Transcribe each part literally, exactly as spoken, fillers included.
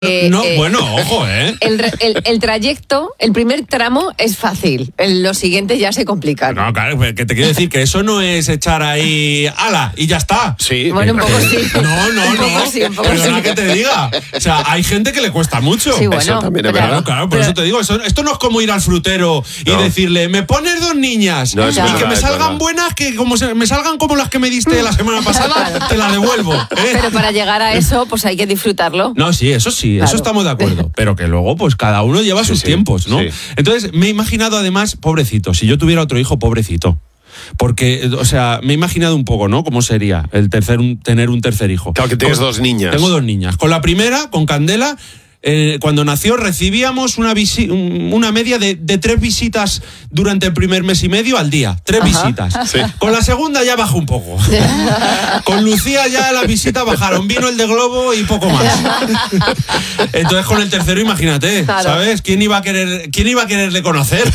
Eh, no, eh, bueno, ojo, ¿eh? El, el, el trayecto, el primer tramo es fácil, el, los siguientes ya se complican. No, claro, que te quiero decir que eso no es echar ahí ala y ya está. Sí. Bueno, un poco sí. No, no, Un poco no. sí, un poco Perdona sí. que te diga. O sea, hay gente que le cuesta mucho. Sí, bueno, Eso también es claro. verdad. Claro, claro, por Pero- eso te digo, eso, esto no es como ir al frutero y No. decirle, me pones dos niñas No, es y verdad, que me es salgan verdad. buenas, que como se, me salgan como las que me diste la semana pasada, te las devuelvo. ¿eh? Pero para llegar a eso, pues hay que disfrutarlo. No, sí, eso sí, Claro. eso estamos de acuerdo. Pero que luego, pues cada uno lleva Sí, sus sí, tiempos, ¿no? sí. Entonces, me he imaginado además, pobrecito, si yo tuviera otro hijo, pobrecito. Porque, o sea, me he imaginado un poco, ¿no? ¿Cómo sería el tercer, un- tener un tercer hijo? Claro que tienes Con- dos niñas. Tengo dos niñas. Con la primera, con Candela, eh, cuando nació recibíamos una, visi- un- una media de, de tres visitas durante el primer mes y medio al día. Tres Ajá. visitas. Sí. Con la segunda ya bajó un poco. Con Lucía ya las visitas bajaron. Vino el de Globo y poco más. Entonces con el tercero, imagínate, Claro. ¿sabes? ¿Quién iba a querer, quién iba a quererle conocer?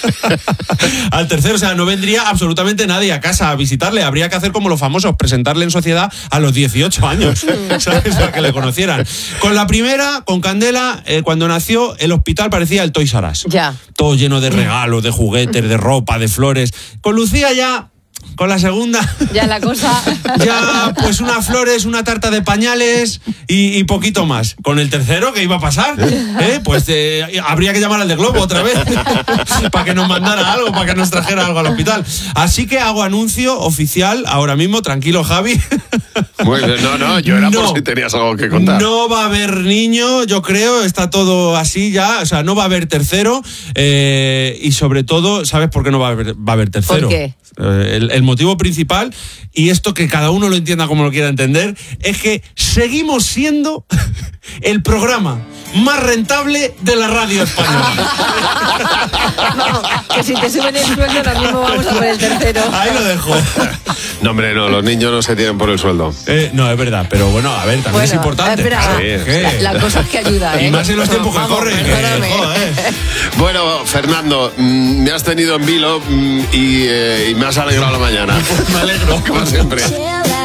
Al tercero, o sea, no vendría absolutamente nadie a casa a visitarle. Habría que hacer como los famosos, presentarle en sociedad a los dieciocho años, ¿sabes? Para que le conocieran. Con la primera, con Candela, eh, cuando nació, el hospital parecía el Toys R Us. Ya. Todo lleno de regalos, de juguetes, de ropa, de flores. Con Lucía ya, con la segunda... Ya la cosa. Ya, pues unas flores, una tarta de pañales y, y poquito más. Con el tercero, ¿qué iba a pasar? ¿Eh? Pues eh, habría que llamar al de Globo otra vez para que nos mandara algo, para que nos trajera algo al hospital. Así que hago anuncio oficial ahora mismo, tranquilo, Javi. Muy bien. No, no, yo era No. por si tenías algo que contar. No va a haber niño, yo creo, está todo así ya, o sea, no va a haber tercero eh, y sobre todo, ¿sabes por qué no va a haber, va a haber tercero? ¿Por qué? Eh, el, el motivo principal, y esto que cada uno lo entienda como lo quiera entender, es que seguimos siendo el programa más rentable de la radio española. Vamos, que si te suben el sueldo, ahora mismo vamos a por el tercero. Ahí lo dejo. No, hombre, no, los niños no se tienen por el sueldo. Eh, no, es verdad, pero bueno, a ver, también Bueno, es importante. espera, Sí. ¿Qué? la, la cosa es que ayuda, ¿eh? Y más en los tiempos que Vamos, corren. que, perdóname. joder. Bueno, Fernando, mm, me has tenido en vilo mm, y, eh, y me has alegrado la mañana. Me alegro. Como siempre.